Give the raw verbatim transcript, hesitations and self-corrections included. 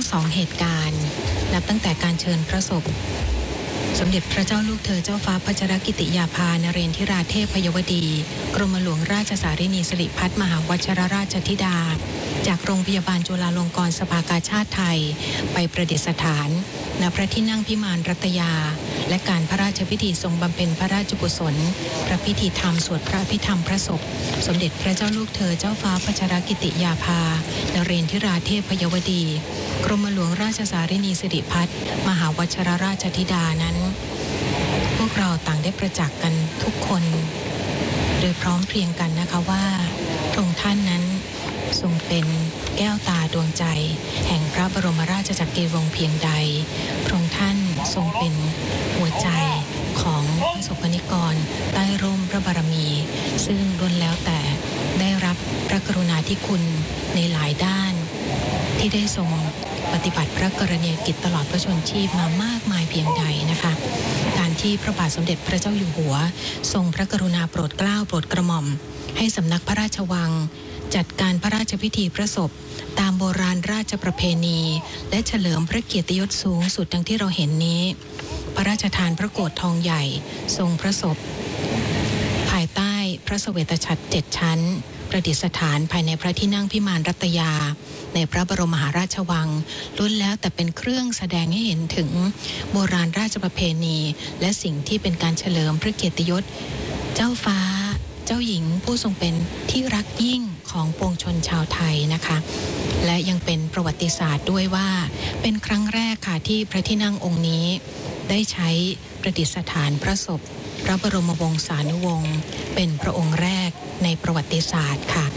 สองเหตุการณ์นับตั้งแต่การเชิญพระศพสมเด็จพระเจ้าลูกเธอเจ้าฟ้าพัชรกิติยาภานเรนทิราเทพยวดี กรมหลวงราชสารินีสิริพัฒน์มหาวชิรราชธิดาจากโรงพยาบาลจุฬาลงกรณ์สภากาชาติไทยไปประดิษฐานณพระที่นั่งพิมานรัตยาและการพระราชพิธีทรงบำเพ็ญพระราชกุศลพระพิธีธรรมสวดพระพิธรรมพระศพสมเด็จพระเจ้าลูกเธอเจ้าฟ้าพัชรกิติยาภานเรนทิราเทพยวดี กรมหลวงราชสารินีสิริพัฒน์มหาวชิรราชธิดานั้นพวกเราต่างได้ประจักษ์กันทุกคนโดยพร้อมเพรียงกันนะคะว่าพระองค์ท่านนั้นทรงเป็นแก้วตาดวงใจแห่งพระบรมราชจักรีวงศ์เพียงใดพระองค์ท่านทรงเป็นหัวใจของประสบนิกรใต้ร่มพระบารมีซึ่งล้วนแล้วแต่ได้รับพระกรุณาธิคุณในหลายด้านที่ได้ทรงปฏิบัติพระกรณียกิจตลอดพระชนชีพมามากมายเพียงใดนะคะการที่พระบาทสมเด็จพระเจ้าอยู่หัวทรงพระกรุณาโปรดเกล้าโปรดกระหม่อมให้สำนักพระราชวังจัดการพระราชพิธีพระศพตามโบราณราชประเพณีและเฉลิมพระเกียรติยศสูงสุดดังที่เราเห็นนี้พระราชทานพระโกฐทองใหญ่ทรงพระศพภายใต้พระเสวตฉัตรเจ็ดชั้นประดิษฐานภายในพระที่นั่งพิมานรัตยาในพระบรมมหาราชวังล้วนแล้วแต่เป็นเครื่องแสดงให้เห็นถึงโบราณราชประเพณีและสิ่งที่เป็นการเฉลิมพระเกียรติยศเจ้าฟ้าเจ้าหญิงผู้ทรงเป็นที่รักยิ่งของปวงชนชาวไทยนะคะและยังเป็นประวัติศาสตร์ด้วยว่าเป็นครั้งแรกค่ะที่พระที่นั่งองค์นี้ได้ใช้ประดิษฐานพระศพพระบรมวงศานุวงศ์เป็นพระองค์แรกในประวัติศาสตร์ค่ะ